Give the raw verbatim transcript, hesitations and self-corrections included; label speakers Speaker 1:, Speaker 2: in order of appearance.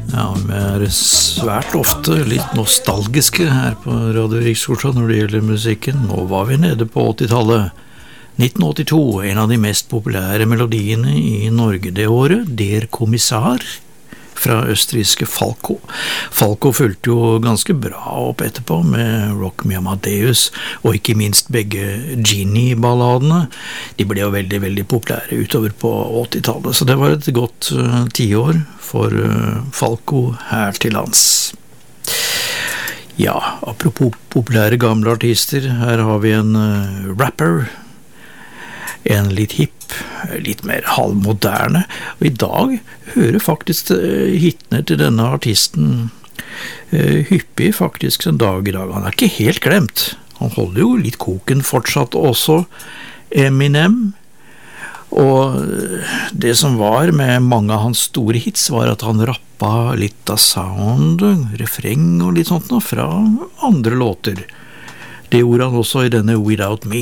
Speaker 1: Ja, vi er svært ofte litt nostalgiske her på Radio Rikskorsa når det gjelder musikken. Nå var vi nede på åttitallet. nitten åttito, en av de mest populære melodiene i Norge det året, Der Kommissar, fra østerrikske Falco. Falco fulgte jo ganske bra opp etterpå med Rock Me Amadeus, og ikke minst begge Genie-balladene. De ble jo veldig, veldig populære utover på åttitallet, så det var et godt uh, tiår for uh, Falco her til lands. Ja, apropos populære gamle artister, her har vi en uh, rapper, en litt hipp, litt mer halvmoderne, og i dag hører faktisk hitene til denne artisten uh, hyppig faktisk en dag i dag. Han er ikke helt glemt. Han holder jo litt koken fortsatt også, Eminem, og det som var med mange av hans store hits var at han rappa litt av sound, refreng og litt sånt fra andre låter. Det gjorde han også i denne Without Me.